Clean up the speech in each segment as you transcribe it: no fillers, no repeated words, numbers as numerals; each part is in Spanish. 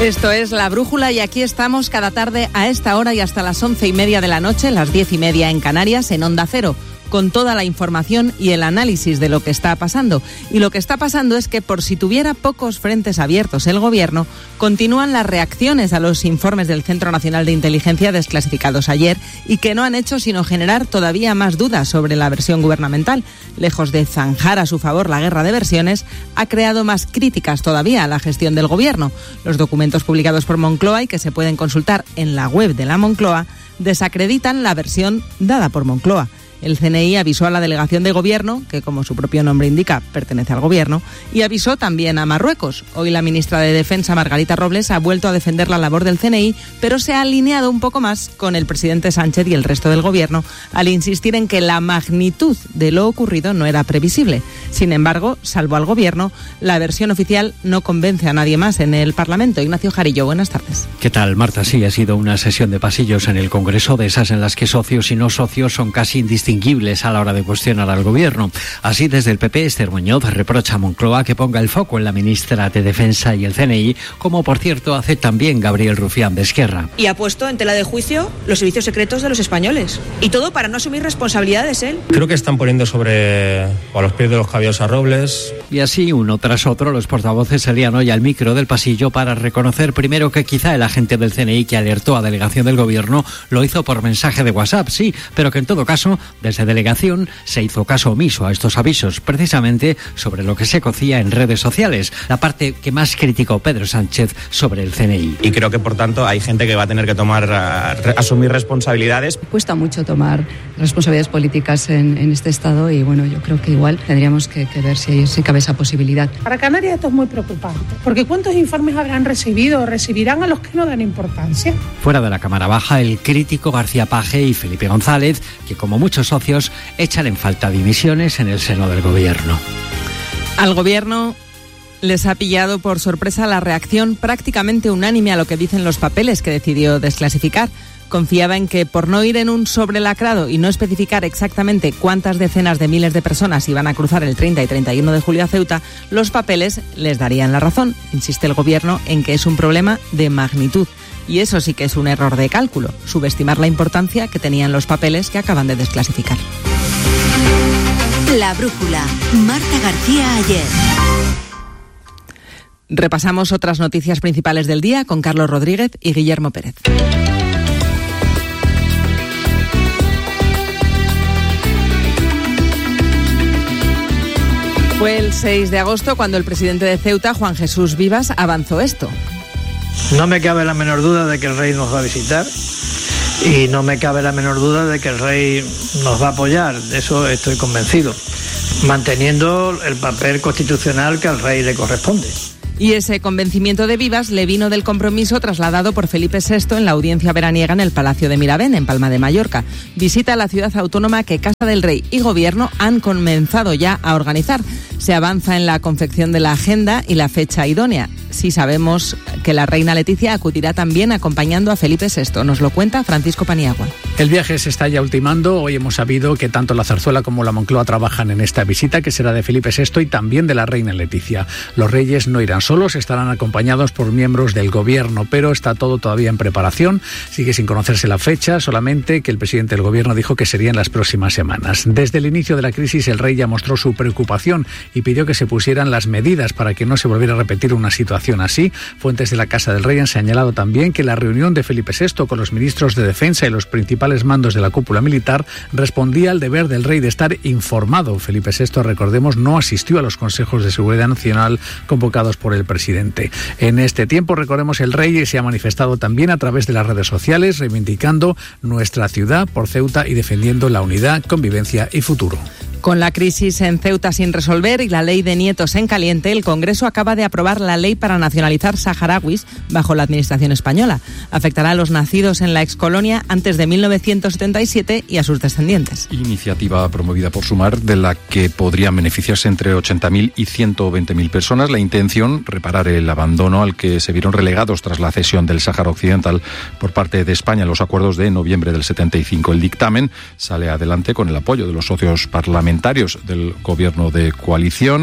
Esto es La Brújula y aquí estamos cada tarde a esta hora y hasta las 11:30 de la noche, las 10:30 en Canarias, en Onda Cero, con toda la información y el análisis de lo que está pasando. Y lo que está pasando es que, por si tuviera pocos frentes abiertos el Gobierno, continúan las reacciones a los informes del Centro Nacional de Inteligencia desclasificados ayer y que no han hecho sino generar todavía más dudas sobre la versión gubernamental. Lejos de zanjar a su favor la guerra de versiones, ha creado más críticas todavía a la gestión del Gobierno. Los documentos publicados por Moncloa y que se pueden consultar en la web de la Moncloa desacreditan la versión dada por Moncloa. El CNI avisó a la delegación de Gobierno, que como su propio nombre indica, pertenece al Gobierno, y avisó también a Marruecos. Hoy la ministra de Defensa, Margarita Robles, ha vuelto a defender la labor del CNI, pero se ha alineado un poco más con el presidente Sánchez y el resto del Gobierno al insistir en que la magnitud de lo ocurrido no era previsible. Sin embargo, salvo al Gobierno, la versión oficial no convence a nadie más en el Parlamento. Ignacio Jarillo, buenas tardes. ¿Qué tal, Marta? Sí, ha sido una sesión de pasillos en el Congreso, de esas en las que socios y no socios son casi indistinguibles a la hora de cuestionar al Gobierno. Así, desde el PP, Esther Muñoz reprocha a Moncloa que ponga el foco en la ministra de Defensa y el CNI, como por cierto hace también Gabriel Rufián de Esquerra. Y ha puesto en tela de juicio los servicios secretos de los españoles. Y todo para no asumir responsabilidades él. Creo que están poniendo a los pies de los caballos a Robles. Y así, uno tras otro, los portavoces salían hoy al micro del pasillo para reconocer primero que quizá el agente del CNI que alertó a delegación del Gobierno lo hizo por mensaje de WhatsApp, sí, pero que en todo caso, desde delegación se hizo caso omiso a estos avisos, precisamente sobre lo que se cocía en redes sociales, la parte que más criticó Pedro Sánchez sobre el CNI. Y creo que, por tanto, hay gente que va a tener que asumir responsabilidades. Cuesta mucho tomar responsabilidades políticas en este estado y bueno, yo creo que igual tendríamos que ver si cabe esa posibilidad. Para Canarias esto es muy preocupante, porque ¿cuántos informes habrán recibido o recibirán a los que no dan importancia? Fuera de la Cámara Baja, el crítico García Page y Felipe González, que como muchos socios echan en falta dimisiones en el seno del Gobierno. Al Gobierno les ha pillado por sorpresa la reacción prácticamente unánime a lo que dicen los papeles que decidió desclasificar. Confiaba en que, por no ir en un sobrelacrado y no especificar exactamente cuántas decenas de miles de personas iban a cruzar el 30 y 31 de julio a Ceuta, los papeles les darían la razón. Insiste el Gobierno en que es un problema de magnitud. Y eso sí que es un error de cálculo, subestimar la importancia que tenían los papeles que acaban de desclasificar. La Brújula, Marta García ayer. Repasamos otras noticias principales del día con Carlos Rodríguez y Guillermo Pérez. Fue el 6 de agosto cuando el presidente de Ceuta, Juan Jesús Vivas, avanzó esto. No me cabe la menor duda de que el rey nos va a visitar y no me cabe la menor duda de que el rey nos va a apoyar, de eso estoy convencido, manteniendo el papel constitucional que al rey le corresponde. Y ese convencimiento de Vivas le vino del compromiso trasladado por Felipe VI en la audiencia veraniega en el Palacio de Miravén, en Palma de Mallorca. Visita a la ciudad autónoma que Casa del Rey y Gobierno han comenzado ya a organizar. Se avanza en la confección de la agenda y la fecha idónea. Sí sabemos que la reina Leticia acudirá también acompañando a Felipe VI. Nos lo cuenta Francisco Paniagua. El viaje se está ya ultimando. Hoy hemos sabido que tanto la Zarzuela como la Moncloa trabajan en esta visita, que será de Felipe VI y también de la reina Leticia. Los reyes no irán solos, estarán acompañados por miembros del Gobierno, pero está todo todavía en preparación. Sigue sin conocerse la fecha, solamente que el presidente del Gobierno dijo que sería en las próximas semanas. Desde el inicio de la crisis, el rey ya mostró su preocupación y pidió que se pusieran las medidas para que no se volviera a repetir una situación así. Fuentes de la Casa del Rey han señalado también que la reunión de Felipe VI con los ministros de Defensa y los principales mandos de la cúpula militar respondía al deber del rey de estar informado. Felipe VI, recordemos, no asistió a los consejos de seguridad nacional convocados por el presidente. En este tiempo, recordemos, el rey se ha manifestado también a través de las redes sociales, reivindicando nuestra ciudad por Ceuta y defendiendo la unidad, convivencia y futuro. Con la crisis en Ceuta sin resolver y la ley de nietos en caliente, el Congreso acaba de aprobar la ley para nacionalizar saharauis bajo la administración española. Afectará a los nacidos en la excolonia antes de 1977 y a sus descendientes. Iniciativa promovida por Sumar, de la que podrían beneficiarse entre 80.000 y 120.000 personas. La intención, reparar el abandono al que se vieron relegados tras la cesión del Sáhara Occidental por parte de España en los acuerdos de noviembre del 75. El dictamen sale adelante con el apoyo de los socios parlamentarios del gobierno de coalición,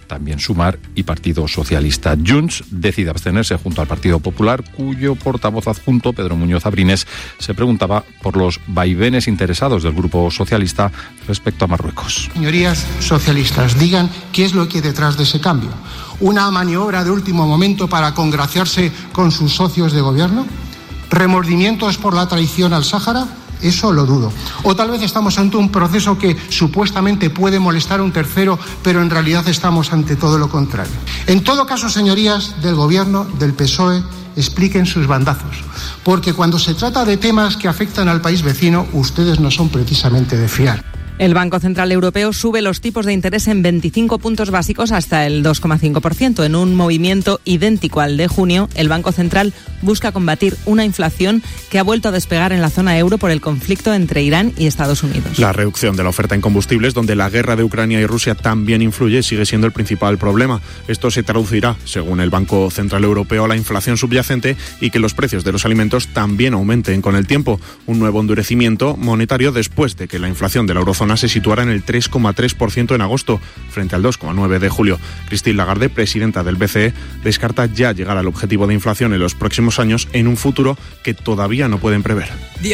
también Sumar y Partido Socialista. Junts decide abstenerse junto al Partido Popular, cuyo portavoz adjunto, Pedro Muñoz Abrines, se preguntaba por los vaivenes interesados del Grupo Socialista respecto a Marruecos. Señorías socialistas, digan qué es lo que hay detrás de ese cambio. ¿Una maniobra de último momento para congraciarse con sus socios de gobierno? ¿Remordimientos por la traición al Sáhara? Eso lo dudo. O tal vez estamos ante un proceso que supuestamente puede molestar a un tercero, pero en realidad estamos ante todo lo contrario. En todo caso, señorías del Gobierno, del PSOE, expliquen sus bandazos, porque cuando se trata de temas que afectan al país vecino, ustedes no son precisamente de fiar. El Banco Central Europeo sube los tipos de interés en 25 puntos básicos hasta el 2,5%. En un movimiento idéntico al de junio, el Banco Central busca combatir una inflación que ha vuelto a despegar en la zona euro por el conflicto entre Irán y Estados Unidos. La reducción de la oferta en combustibles, donde la guerra de Ucrania y Rusia también influye, sigue siendo el principal problema. Esto se traducirá, según el Banco Central Europeo, a la inflación subyacente y que los precios de los alimentos también aumenten con el tiempo. Un nuevo endurecimiento monetario después de que la inflación de la eurozona se situará en el 3,3% en agosto, frente al 2,9% de julio. Christine Lagarde, presidenta del BCE, descarta ya llegar al objetivo de inflación en los próximos años en un futuro que todavía no pueden prever.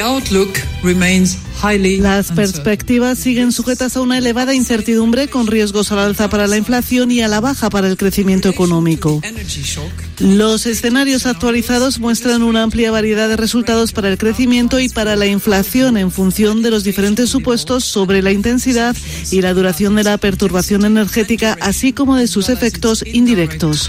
Las perspectivas siguen sujetas a una elevada incertidumbre, con riesgos al alza para la inflación y a la baja para el crecimiento económico. Los escenarios actualizados muestran una amplia variedad de resultados para el crecimiento y para la inflación en función de los diferentes supuestos sobre la intensidad y la duración de la perturbación energética, así como de sus efectos indirectos.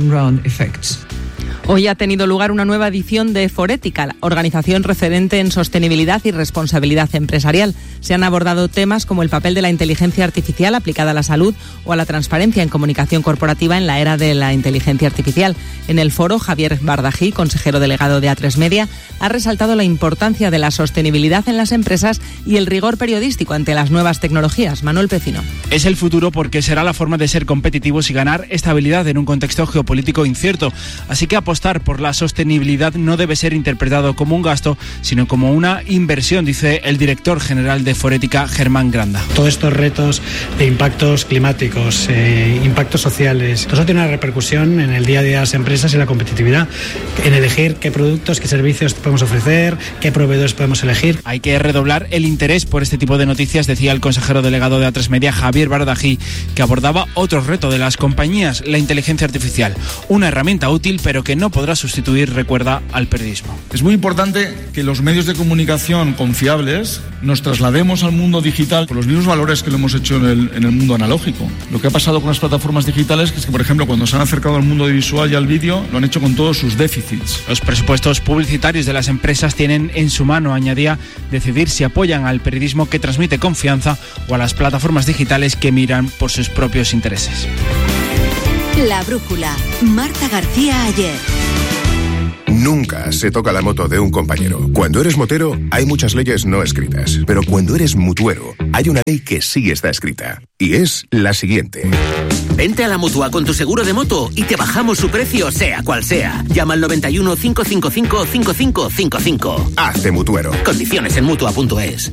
Hoy ha tenido lugar una nueva edición de Forética, la organización referente en sostenibilidad y responsabilidad empresarial. Se han abordado temas como el papel de la inteligencia artificial aplicada a la salud o a la transparencia en comunicación corporativa en la era de la inteligencia artificial. En el foro, Javier Bardají, consejero delegado de A3 Media, ha resaltado la importancia de la sostenibilidad en las empresas y el rigor periodístico ante las nuevas tecnologías. Manuel Pecino. Es el futuro porque será la forma de ser competitivos y ganar estabilidad en un contexto geopolítico incierto. Así que apostar por la sostenibilidad no debe ser interpretado como un gasto, sino como una inversión, dice el director general de Forética, Germán Granda. Todos estos retos de impactos climáticos, impactos sociales, todo eso tiene una repercusión en el día a día de las empresas y la competitividad, en elegir qué productos, qué servicios podemos ofrecer, qué proveedores podemos elegir. Hay que redoblar el interés por este tipo de noticias, decía el consejero delegado de A3 Media, Javier Bardají, que abordaba otro reto de las compañías, la inteligencia artificial. Una herramienta útil, pero que no podrá sustituir, recuerda, al periodismo. Es muy importante que los medios de comunicación confiables nos traslademos al mundo digital con los mismos valores que lo hemos hecho en el mundo analógico. Lo que ha pasado con las plataformas digitales es que, por ejemplo, cuando se han acercado al mundo visual y al vídeo, lo han hecho con todos sus déficits. Los presupuestos publicitarios de las empresas tienen en su mano, añadía, decidir si apoyan al periodismo que transmite confianza o a las plataformas digitales que miran por sus propios intereses. La brújula. Marta García Ayer. Nunca se toca la moto de un compañero. Cuando eres motero, hay muchas leyes no escritas. Pero cuando eres mutuero, hay una ley que sí está escrita. Y es la siguiente. Vente a la Mutua con tu seguro de moto y te bajamos su precio, sea cual sea. Llama al 91 555 5555. Hazte mutuero. Condiciones en Mutua.es.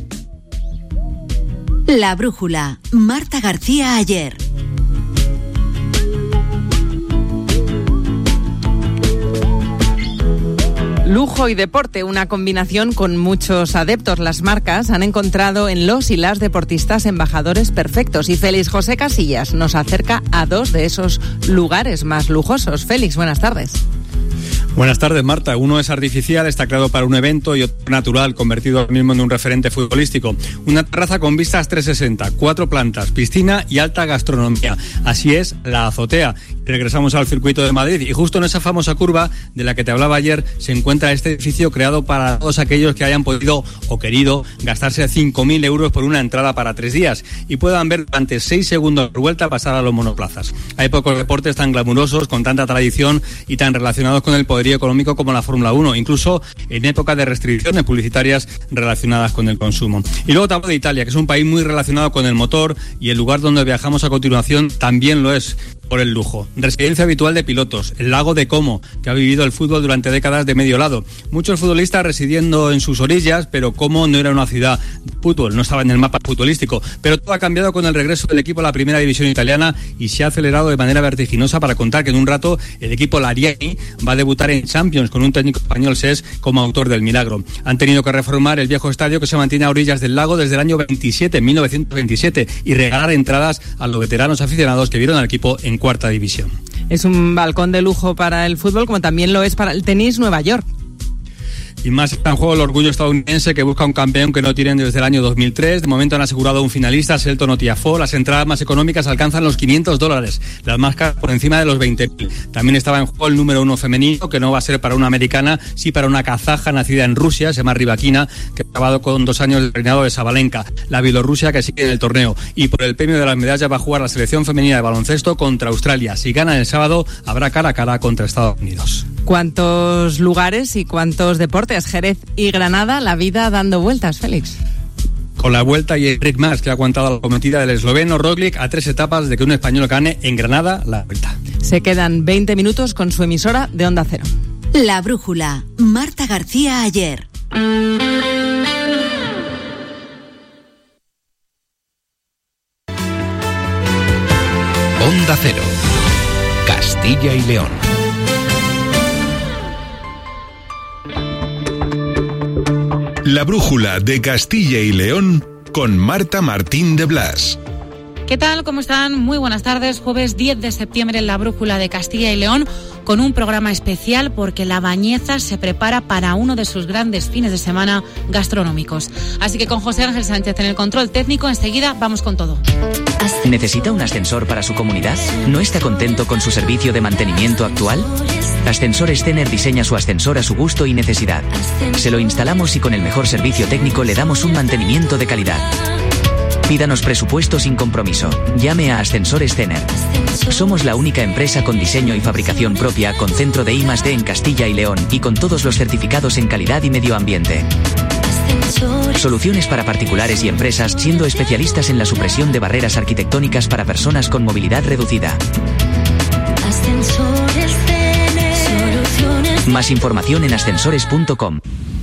La brújula. Marta García Ayer. Lujo y deporte, una combinación con muchos adeptos. Las marcas han encontrado en los y las deportistas embajadores perfectos y Félix José Casillas nos acerca a dos de esos lugares más lujosos. Félix, buenas tardes. Buenas tardes, Marta. Uno es artificial, está creado para un evento, y otro natural, convertido ahora mismo en un referente futbolístico. Una terraza con vistas 360, 4 plantas, piscina y alta gastronomía. Así es la azotea. Regresamos al circuito de Madrid y justo en esa famosa curva de la que te hablaba ayer se encuentra este edificio creado para todos aquellos que hayan podido o querido gastarse 5.000 euros por una entrada para 3 días y puedan ver durante 6 segundos por vuelta pasar a los monoplazas. Hay pocos deportes tan glamurosos, con tanta tradición y tan relacionados con el poder económico como la Fórmula 1, incluso en época de restricciones publicitarias relacionadas con el consumo. Y luego te hablo de Italia, que es un país muy relacionado con el motor, y el lugar donde viajamos a continuación también lo es. por el lujo. Residencia habitual de pilotos, el lago de Como, que ha vivido el fútbol durante décadas de medio lado. Muchos futbolistas residiendo en sus orillas, pero Como no era una ciudad de fútbol, no estaba en el mapa futbolístico. Pero todo ha cambiado con el regreso del equipo a la primera división italiana y se ha acelerado de manera vertiginosa para contar que en un rato el equipo Lariani va a debutar en Champions con un técnico español SES como autor del milagro. Han tenido que reformar el viejo estadio que se mantiene a orillas del lago desde el año 1927, y regalar entradas a los veteranos aficionados que vieron al equipo en cuarta división. Es un balcón de lujo para el fútbol, como también lo es para el tenis Nueva York. Y más está en juego el orgullo estadounidense, que busca un campeón que no tienen desde el año 2003. De momento han asegurado un finalista, Shelton o Tiafoe. Las entradas más económicas alcanzan los $500, las más caras por encima de los 20.000. También estaba en juego el número 1 femenino, que no va a ser para una americana, sí para una kazaja nacida en Rusia, se llama Rybakina, que ha acabado con 2 años del reinado de Sabalenka, la bielorrusia que sigue en el torneo. Y por el premio de las medallas va a jugar la selección femenina de baloncesto contra Australia. Si ganan el sábado, habrá cara a cara contra Estados Unidos. ¿Cuántos lugares y cuántos deportes? Jerez y Granada, la vida dando vueltas, Félix. Con la vuelta y Enric Mas, que ha aguantado la cometida del esloveno Roglic a 3 etapas de que un español gane en Granada la vuelta. Se quedan 20 minutos con su emisora de Onda Cero. La Brújula, Marta García Ayer. Onda Cero, Castilla y León. La Brújula de Castilla y León con Marta Martín de Blas. ¿Qué tal? ¿Cómo están? Muy buenas tardes. Jueves 10 de septiembre en La Brújula de Castilla y León, con un programa especial porque La Bañeza se prepara para uno de sus grandes fines de semana gastronómicos. Así que con José Ángel Sánchez en el control técnico, enseguida vamos con todo. ¿Necesita un ascensor para su comunidad? ¿No está contento con su servicio de mantenimiento actual? Ascensores Stener diseña su ascensor a su gusto y necesidad. Se lo instalamos y con el mejor servicio técnico le damos un mantenimiento de calidad. Pídanos presupuesto sin compromiso. Llame a Ascensores Stener. Somos la única empresa con diseño y fabricación propia, con centro de I+D en Castilla y León y con todos los certificados en calidad y medio ambiente. Soluciones para particulares y empresas, siendo especialistas en la supresión de barreras arquitectónicas para personas con movilidad reducida. Más información en ascensores.com.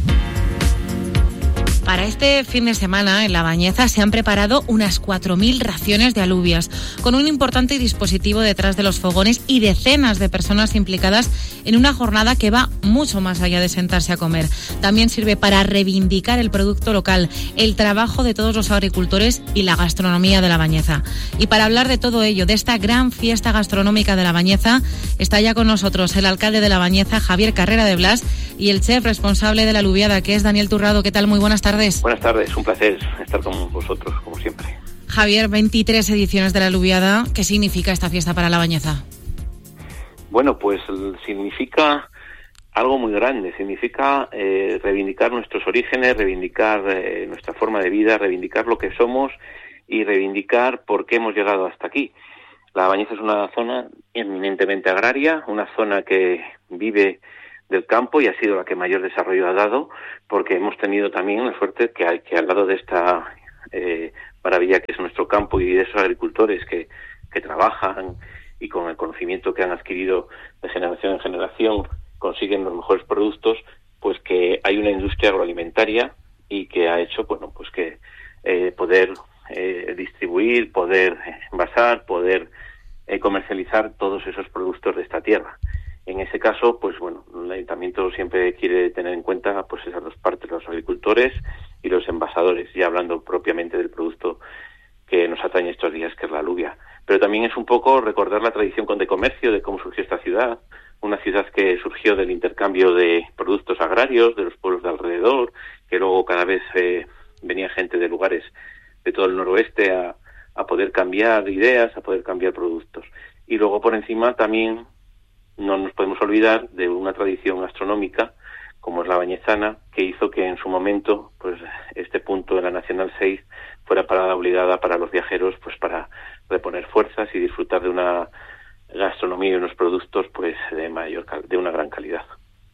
Para este fin de semana en La Bañeza se han preparado unas 4.000 raciones de alubias, con un importante dispositivo detrás de los fogones y decenas de personas implicadas en una jornada que va mucho más allá de sentarse a comer. También sirve para reivindicar el producto local, el trabajo de todos los agricultores y la gastronomía de La Bañeza. Y para hablar de todo ello, de esta gran fiesta gastronómica de La Bañeza, está ya con nosotros el alcalde de La Bañeza, Javier Carrera de Blas, y el chef responsable de la alubiada, que es Daniel Turrado. ¿Qué tal? Muy buenas tardes. Buenas tardes, un placer estar con vosotros, como siempre. Javier, 23 ediciones de la alubiada. ¿Qué significa esta fiesta para La Bañeza? Bueno, pues significa algo muy grande. Significa reivindicar nuestros orígenes, reivindicar nuestra forma de vida, reivindicar lo que somos y reivindicar por qué hemos llegado hasta aquí. La Bañeza es una zona eminentemente agraria, una zona que vive del campo y ha sido la que mayor desarrollo ha dado, porque hemos tenido también la suerte que al lado de esta maravilla que es nuestro campo y de esos agricultores que trabajan y con el conocimiento que han adquirido de generación en generación consiguen los mejores productos, pues que hay una industria agroalimentaria y que ha hecho, bueno, pues que poder distribuir, poder envasar, poder comercializar todos esos productos de esta tierra. En ese caso, pues bueno, el ayuntamiento siempre quiere tener en cuenta pues esas dos partes, los agricultores y los envasadores, ya hablando propiamente del producto que nos atañe estos días, que es la alubia. Pero también es un poco recordar la tradición de comercio, de cómo surgió esta ciudad, una ciudad que surgió del intercambio de productos agrarios de los pueblos de alrededor, que luego cada vez venía gente de lugares de todo el noroeste a poder cambiar ideas, a poder cambiar productos. Y luego por encima también no nos podemos olvidar de una tradición gastronómica como es la bañezana, que hizo que en su momento pues este punto de la Nacional 6 fuera parada obligada para los viajeros, pues para reponer fuerzas y disfrutar de una gastronomía y unos productos pues de una gran calidad.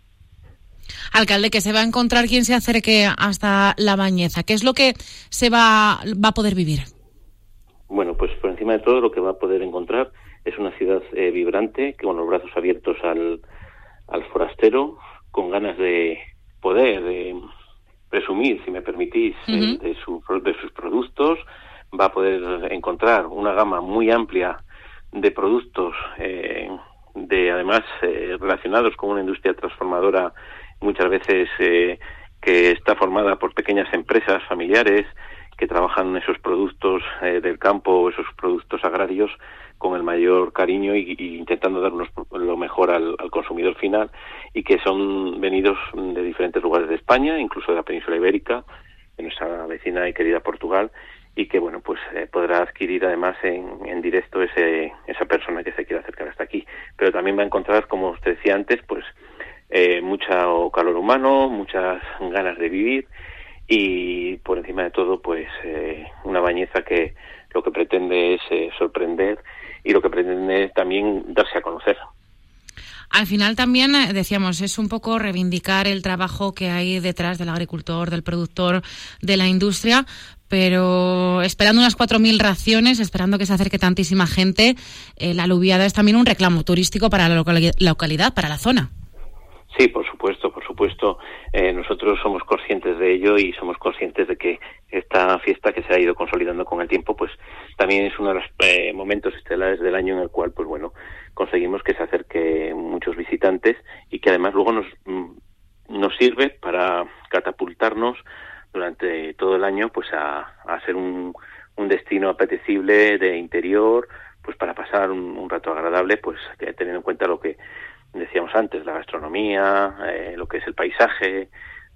Alcalde, ¿qué se va a encontrar quien se acerque hasta La Bañeza? ¿Qué es lo que se va a poder vivir? Bueno, pues por encima de todo lo que va a poder encontrar es una ciudad vibrante, que con los brazos abiertos al forastero, con ganas de poder presumir, si me permitís, de sus productos. Va a poder encontrar una gama muy amplia de productos, además relacionados con una industria transformadora, muchas veces que está formada por pequeñas empresas familiares que trabajan esos productos del campo, esos productos agrarios, con el mayor cariño y intentando darnos lo mejor al consumidor final, y que son venidos de diferentes lugares de España, incluso de la península ibérica, de nuestra vecina y querida Portugal, y que bueno, pues podrá adquirir además en directo esa persona que se quiera acercar hasta aquí. Pero también va a encontrar, como usted decía antes, pues mucho calor humano, muchas ganas de vivir, y por encima de todo, pues una Bañeza que lo que pretende es sorprender, y lo que pretende también darse a conocer. Al final también, decíamos, es un poco reivindicar el trabajo que hay detrás del agricultor, del productor, de la industria, pero esperando unas 4.000 raciones, esperando que se acerque tantísima gente. La alubiada es también un reclamo turístico para la localidad, para la zona. Sí, por supuesto. Nosotros somos conscientes de ello y somos conscientes de que esta fiesta, que se ha ido consolidando con el tiempo, pues también es uno de los momentos estelares del año en el cual, pues bueno, conseguimos que se acerque muchos visitantes, y que además luego nos sirve para catapultarnos durante todo el año, pues a ser un destino apetecible de interior, pues para pasar un rato agradable, pues teniendo en cuenta lo que decíamos antes, la gastronomía, lo que es el paisaje,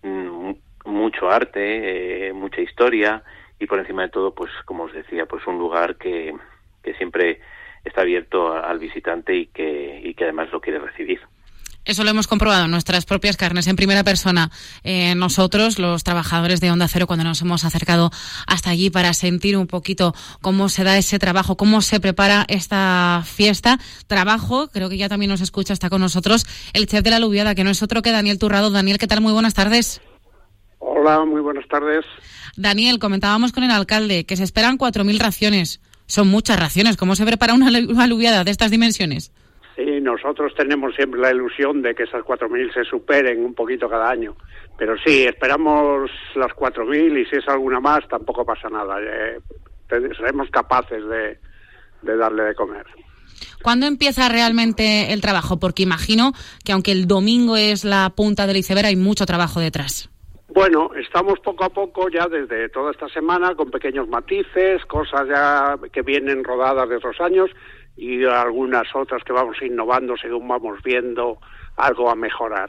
mucho arte, mucha historia, y por encima de todo, pues como os decía, pues un lugar que siempre está abierto al visitante y que además lo quiere recibir. Eso lo hemos comprobado en nuestras propias carnes, en primera persona. Nosotros, los trabajadores de Onda Cero, cuando nos hemos acercado hasta allí para sentir un poquito cómo se da ese trabajo, cómo se prepara esta fiesta. Trabajo, creo que ya también nos escucha, está con nosotros el chef de la alubiada, que no es otro que Daniel Turrado. Daniel, ¿qué tal? Muy buenas tardes. Hola, muy buenas tardes. Daniel, comentábamos con el alcalde que se esperan 4.000 raciones. Son muchas raciones. ¿Cómo se prepara una alubiada de estas dimensiones? Sí, nosotros tenemos siempre la ilusión de que esas 4.000 se superen un poquito cada año. Pero sí, esperamos las 4.000, y si es alguna más tampoco pasa nada. Seremos capaces de darle de comer. ¿Cuándo empieza realmente el trabajo? Porque imagino que aunque el domingo es la punta del iceberg, hay mucho trabajo detrás. Bueno, estamos poco a poco ya desde toda esta semana con pequeños matices, cosas ya que vienen rodadas de otros años, y algunas otras que vamos innovando según vamos viendo algo a mejorar.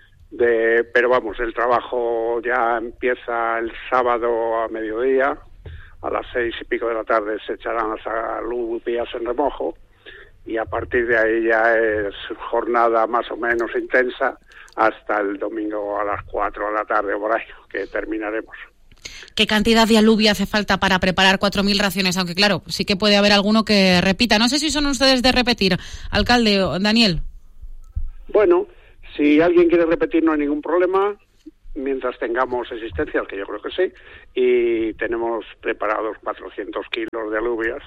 Pero vamos, el trabajo ya empieza el sábado a mediodía, a las 6:00 de la tarde se echarán las alubias en remojo, y a partir de ahí ya es jornada más o menos intensa hasta el domingo a las 4 de la tarde por ahí, que terminaremos. ¿Qué cantidad de alubia hace falta para preparar 4.000 raciones? Aunque claro, sí que puede haber alguno que repita. No sé si son ustedes de repetir, alcalde o Daniel. Bueno, si alguien quiere repetir no hay ningún problema, mientras tengamos existencias, que yo creo que sí, y tenemos preparados 400 kilos de alubias,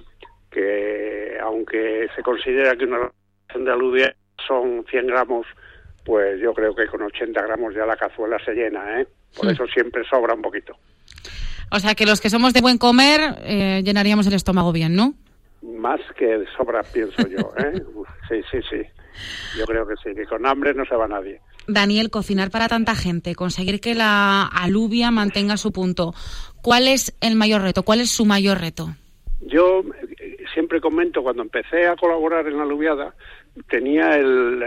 que aunque se considera que una ración de alubia son 100 gramos, pues yo creo que con 80 gramos ya la cazuela se llena, Por eso siempre sobra un poquito. O sea que los que somos de buen comer llenaríamos el estómago bien, ¿no? Más que de sobra, pienso yo, Sí. Yo creo que sí, que con hambre no se va nadie. Daniel, cocinar para tanta gente, conseguir que la alubia mantenga su punto. ¿Cuál es el mayor reto? ¿Cuál es su mayor reto? Yo siempre comento, cuando empecé a colaborar en la alubiada, tenía el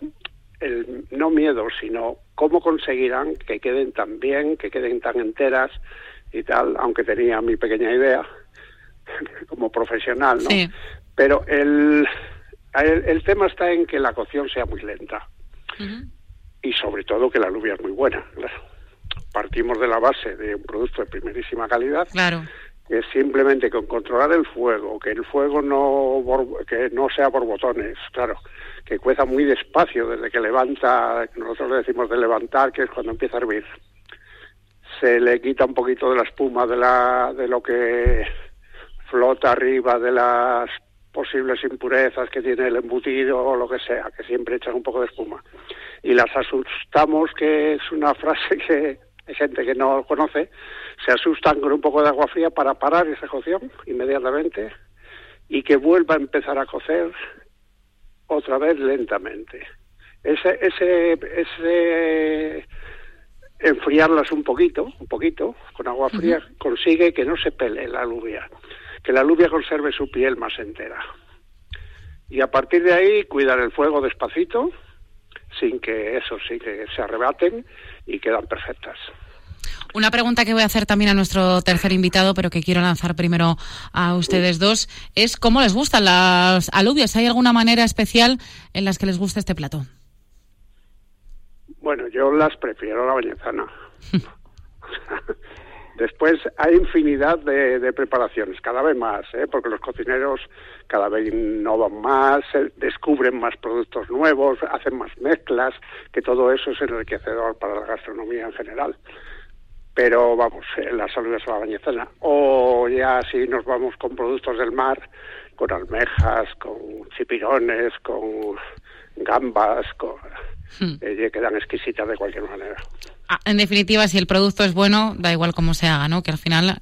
no miedo, sino cómo conseguirán que queden tan bien, que queden tan enteras y tal, aunque tenía mi pequeña idea como profesional, ¿no? Sí. Pero el tema está en que la cocción sea muy lenta. Uh-huh. Y sobre todo que la alubia es muy buena. Claro. Partimos de la base de un producto de primerísima calidad. Claro. Que simplemente con controlar el fuego, que el fuego que no sea por botones, claro, que cueza muy despacio desde que levanta, nosotros le decimos de levantar, que es cuando empieza a hervir. Se le quita un poquito de la espuma de lo que flota arriba de las posibles impurezas que tiene el embutido o lo que sea, que siempre echan un poco de espuma. Y las asustamos, que es una frase que hay gente que no conoce, se asustan con un poco de agua fría para parar esa cocción inmediatamente y que vuelva a empezar a cocer otra vez lentamente. Ese enfriarlas un poquito, con agua fría, consigue que no se pele la alubia, que la alubia conserve su piel más entera. Y a partir de ahí, cuidar el fuego despacito, sin que se arrebaten, y quedan perfectas. Una pregunta que voy a hacer también a nuestro tercer invitado, pero que quiero lanzar primero a ustedes dos, es ¿cómo les gustan las alubias? ¿Hay alguna manera especial en las que les guste este plato? Bueno, yo las prefiero a la bañezana. Después hay infinidad de preparaciones, cada vez más, porque los cocineros cada vez innovan más, descubren más productos nuevos, hacen más mezclas, que todo eso es enriquecedor para la gastronomía en general. Pero vamos, las alubias a la bañezana. O ya si nos vamos con productos del mar, con almejas, con chipirones, con gambas, quedan exquisitas de cualquier manera. En definitiva, si el producto es bueno, da igual cómo se haga, ¿no? Que al final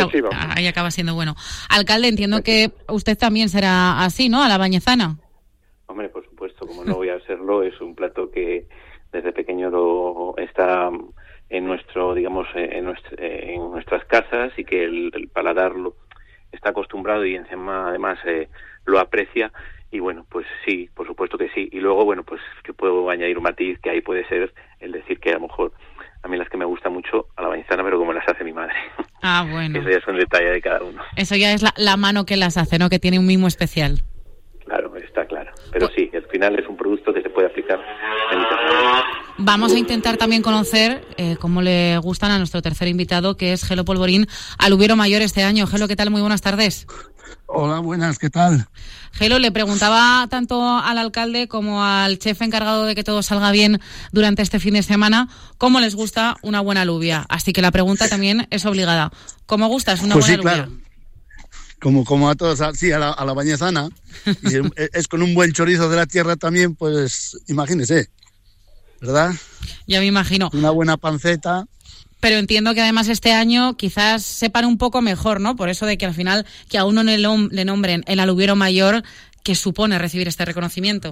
ahí acaba siendo bueno. Alcalde, entiendo que usted también será así, ¿no? A la bañezana. Hombre, por supuesto, como no voy a hacerlo, es un plato que desde pequeño lo está en nuestro, digamos, en nuestras casas, y que el paladar lo está acostumbrado y encima además lo aprecia. Y bueno, pues sí, por supuesto que sí. Y luego, bueno, pues que puedo añadir un matiz, que ahí puede ser el decir que a lo mejor a mí las que me gusta mucho a la bañezana, pero como las hace mi madre. Ah, bueno. Eso ya es un detalle de cada uno. Eso ya es la mano que las hace, ¿no? Que tiene un mimo especial. Claro, está claro. Pero sí, al final es un producto que se puede aplicar en muchas maneras. Vamos a intentar también conocer cómo le gustan a nuestro tercer invitado, que es Gelo Polvorín, alubiero mayor este año. Gelo, ¿qué tal? Muy buenas tardes. Hola, buenas, ¿qué tal? Gelo, le preguntaba tanto al alcalde como al chef encargado de que todo salga bien durante este fin de semana, ¿cómo les gusta una buena alubia? Así que la pregunta también es obligada. ¿Cómo gustas una buena alubia? Claro. Como a todos, sí, a la bañezana, y es con un buen chorizo de la tierra también, pues imagínese, ¿verdad? Ya me imagino. Una buena panceta. Pero entiendo que además este año quizás sepan un poco mejor, ¿no? Por eso de que al final que a uno le nombren el alubiero mayor, ¿qué supone recibir este reconocimiento?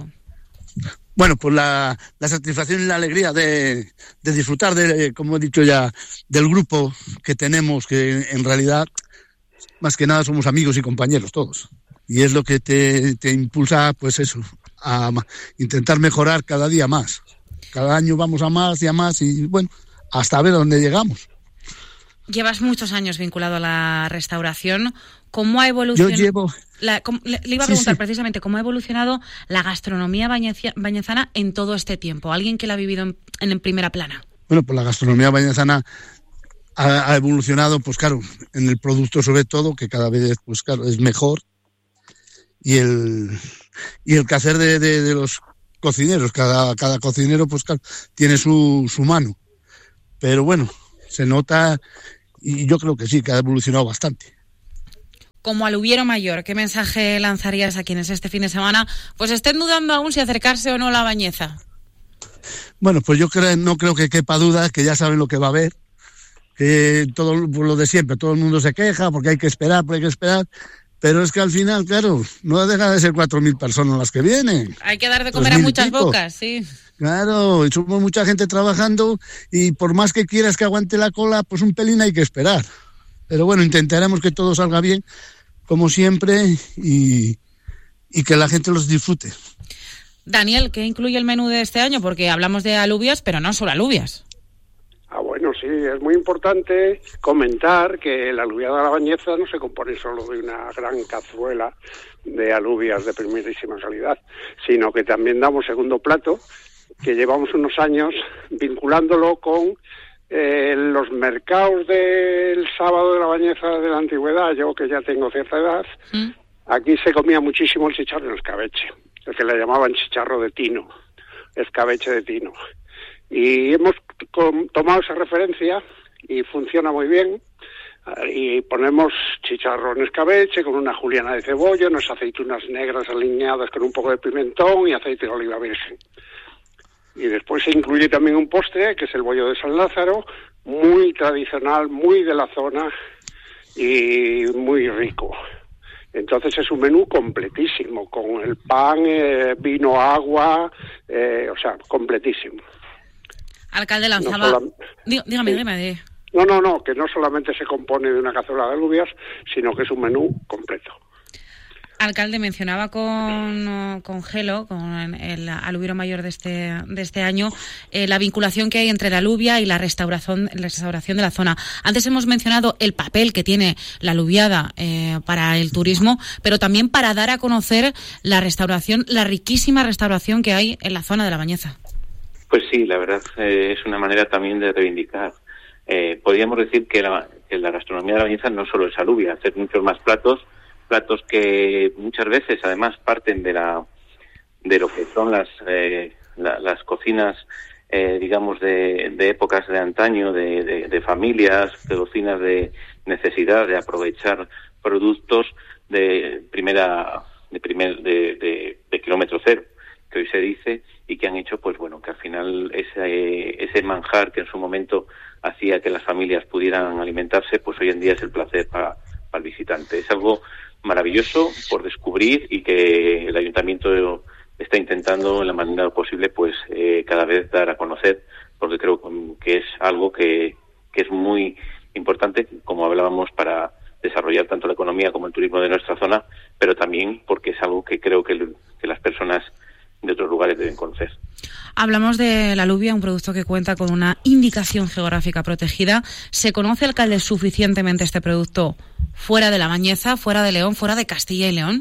Bueno, pues la satisfacción y la alegría de disfrutar como he dicho ya, del grupo que tenemos, que en realidad más que nada somos amigos y compañeros todos. Y es lo que te impulsa, pues eso, a intentar mejorar cada día más. Cada año vamos a más y a más, y bueno, hasta ver dónde llegamos. Llevas muchos años vinculado a la restauración. ¿Cómo ha evolucionado? Yo llevo... le iba a preguntar precisamente cómo ha evolucionado la gastronomía bañezana en todo este tiempo. Alguien que la ha vivido en primera plana. Bueno, pues la gastronomía bañezana ha evolucionado, pues claro, en el producto sobre todo, que cada vez, pues claro, es mejor. Y el quehacer de los cocineros, cada cocinero, pues claro, tiene su mano. Pero bueno, se nota, y yo creo que sí, que ha evolucionado bastante. Como alubiero mayor, ¿qué mensaje lanzarías a quienes este fin de semana pues estén dudando aún si acercarse o no a la Bañeza? Bueno, pues yo no creo que quepa duda, que ya saben lo que va a haber, que todo lo de siempre, todo el mundo se queja porque hay que esperar, pero es que al final, claro, no deja de ser 4.000 personas las que vienen. Hay que dar de comer a muchas bocas, sí. Claro, y somos mucha gente trabajando, y por más que quieras que aguante la cola, pues un pelín hay que esperar. Pero bueno, intentaremos que todo salga bien, como siempre, y que la gente los disfrute. Daniel, ¿qué incluye el menú de este año? Porque hablamos de alubias, pero no solo alubias. Bueno, sí, es muy importante comentar que la alubiada de la Bañeza no se compone solo de una gran cazuela de alubias de primerísima calidad, sino que también damos segundo plato, que llevamos unos años vinculándolo con los mercados del sábado de la Bañeza de la antigüedad. Yo, que ya tengo cierta edad, aquí se comía muchísimo el chicharro en escabeche, el que le llamaban chicharro de tino, escabeche de tino. Y hemos tomado esa referencia y funciona muy bien. Y ponemos chicharrón escabeche con una juliana de cebolla, unas aceitunas negras alineadas con un poco de pimentón y aceite de oliva virgen. Y después se incluye también un postre, que es el bollo de San Lázaro, muy tradicional, muy de la zona y muy rico. Entonces es un menú completísimo, con el pan, vino, agua, o sea, completísimo. Alcalde Lanzaba... No dígame. No, que no solamente se compone de una cazuela de alubias, sino que es un menú completo. Alcalde, mencionaba con Gelo, con el alubiero mayor de este año, la vinculación que hay entre la alubia y la restauración de la zona. Antes hemos mencionado el papel que tiene la alubiada para el turismo, pero también para dar a conocer la restauración, la riquísima restauración que hay en la zona de La Bañeza. Pues sí, la verdad es una manera también de reivindicar. Podríamos decir que la gastronomía de La Bañeza no solo es alubia, hacer muchos más platos que muchas veces además parten de lo que son las cocinas digamos de épocas de antaño, de familias, de cocinas de necesidad de aprovechar productos de kilómetro cero, que hoy se dice, y que han hecho pues bueno que al final ese manjar que en su momento hacía que las familias pudieran alimentarse, pues hoy en día es el placer para el visitante. Es algo maravilloso por descubrir y que el ayuntamiento está intentando en la manera posible pues cada vez dar a conocer, porque creo que es algo que es muy importante, como hablábamos, para desarrollar tanto la economía como el turismo de nuestra zona, pero también porque es algo que creo que las personas de otros lugares deben conocer. Hablamos de la alubia, un producto que cuenta con una indicación geográfica protegida. ¿Se conoce, alcalde, suficientemente este producto fuera de La Bañeza, fuera de León, fuera de Castilla y León?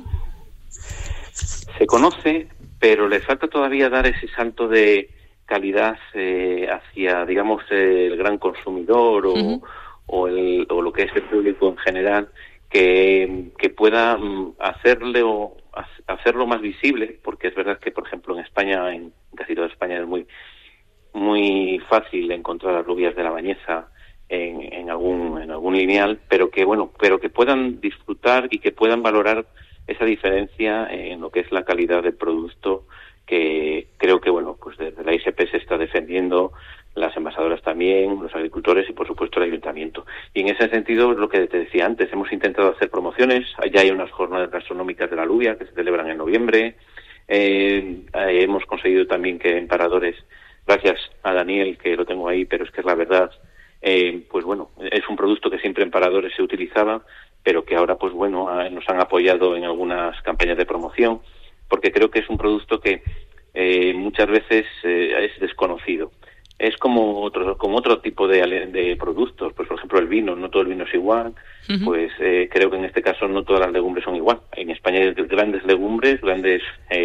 Se conoce, pero le falta todavía dar ese salto de calidad hacia, digamos, el gran consumidor o lo que es el público en general, que pueda hacerlo más visible, porque es verdad que, por ejemplo, en España, en casi toda España, es muy fácil encontrar alubias de La Bañeza en algún lineal, pero que puedan disfrutar y que puedan valorar esa diferencia en lo que es la calidad del producto, que creo que pues desde la ISP se está defendiendo, las envasadoras también, los agricultores y por supuesto el ayuntamiento. Y en ese sentido es lo que te decía antes, hemos intentado hacer promociones, ya hay unas jornadas gastronómicas de la alubia que se celebran en noviembre, hemos conseguido también que en paradores, gracias a Daniel que lo tengo ahí, pero es que es la verdad, es un producto que siempre en paradores se utilizaba, pero que ahora nos han apoyado en algunas campañas de promoción, porque creo que es un producto que muchas veces es desconocido. Es como otro tipo de productos, pues por ejemplo el vino, no todo el vino es igual, pues creo que en este caso no todas las legumbres son igual. En España hay grandes legumbres, grandes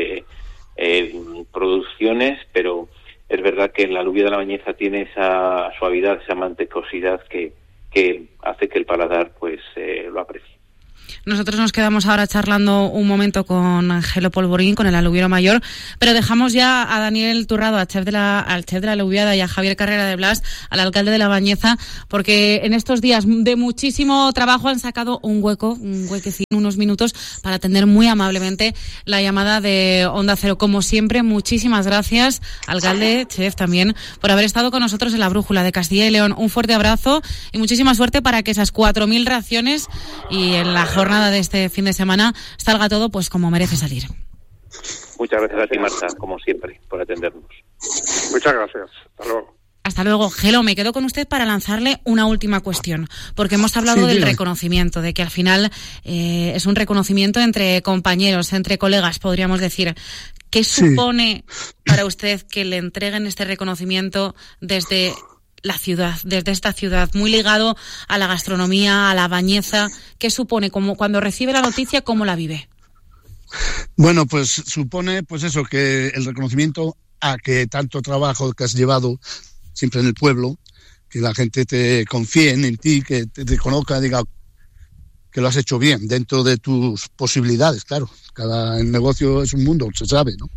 producciones, pero es verdad que la alubia de La Bañeza tiene esa suavidad, esa mantecosidad que hace que el paladar lo aprecie. Nosotros nos quedamos ahora charlando un momento con Gelo Polvorín, con el alubiero mayor, pero dejamos ya a Daniel Turrado, al chef de la alubiada, y a Javier Carrera de Blas, al alcalde de La Bañeza, porque en estos días de muchísimo trabajo han sacado un huequecín, unos minutos para atender muy amablemente la llamada de Onda Cero. Como siempre, muchísimas gracias, alcalde, chef también, por haber estado con nosotros en la Brújula de Castilla y León. Un fuerte abrazo y muchísima suerte para que esas 4.000 raciones y en la jornada de este fin de semana salga todo pues como merece salir. Muchas gracias a ti, Marta, como siempre, por atendernos. Muchas gracias. Hasta luego. Hasta luego. Gelo, me quedo con usted para lanzarle una última cuestión, porque hemos hablado del reconocimiento, de que al final es un reconocimiento entre compañeros, entre colegas, podríamos decir. ¿Qué supone para usted que le entreguen este reconocimiento desde la ciudad, desde esta ciudad, muy ligado a la gastronomía, a La Bañeza? ¿Qué supone? Como cuando recibe la noticia, ¿cómo la vive? Bueno, pues supone eso, que el reconocimiento a que tanto trabajo que has llevado siempre en el pueblo, que la gente te confíe en ti, que te conozca, diga que lo has hecho bien dentro de tus posibilidades, claro. Cada negocio es un mundo, se sabe, ¿no?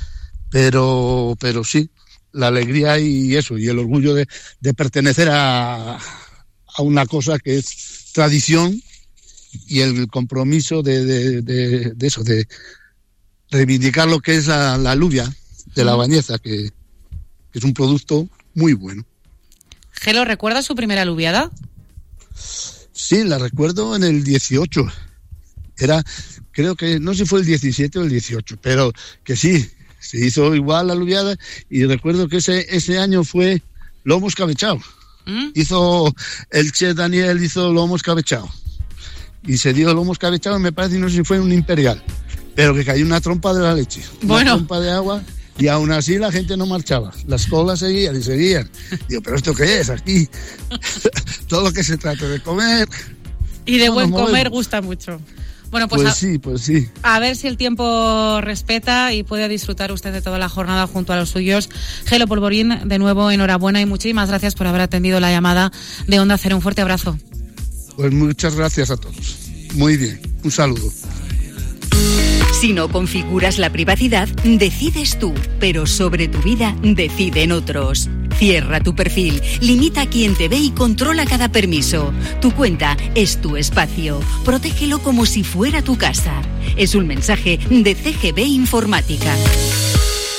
Pero sí, la alegría y eso, y el orgullo de pertenecer a a una cosa que es tradición y el compromiso de eso, de reivindicar lo que es la alubia de La Bañeza, que es un producto muy bueno. Gelo, ¿recuerdas su primera alubiada? Sí, la recuerdo en el 18. Creo que, no sé si fue el 17 o el 18, pero que sí, se hizo igual la alubiada, y recuerdo que ese año fue lomo escabechado. Hizo el chef Daniel, hizo lomo escabechado. Y se dio lomo escabechado, me parece, no sé si fue un imperial, pero que cayó una trompa de la leche, una trompa de agua, y aún así la gente no marchaba. Las colas seguían y seguían. Digo, ¿pero esto qué es aquí? Todo lo que se trata de comer. Y de buen comer gusta mucho. Bueno, pues sí. A ver si el tiempo respeta y puede disfrutar usted de toda la jornada junto a los suyos. Gelo Polvorín, de nuevo, enhorabuena y muchísimas gracias por haber atendido la llamada de Onda Cero. Un fuerte abrazo. Pues muchas gracias a todos. Muy bien, un saludo. Si no configuras la privacidad, decides tú, pero sobre tu vida deciden otros. Cierra tu perfil, limita a quien te ve y controla cada permiso. Tu cuenta es tu espacio. Protégelo como si fuera tu casa. Es un mensaje de CGB Informática.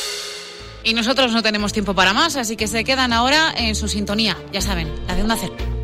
Y nosotros no tenemos tiempo para más, así que se quedan ahora en su sintonía, ya saben, la de Onda Cero.